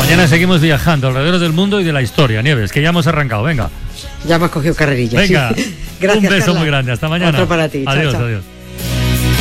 Mañana seguimos viajando alrededor del mundo y de la historia, Nieves, que ya hemos arrancado. Venga. Ya me has cogido carrerilla. Venga. Gracias, un beso Carla. muy grande. Hasta mañana. Otro para ti. Adiós, Chao, chao. adiós.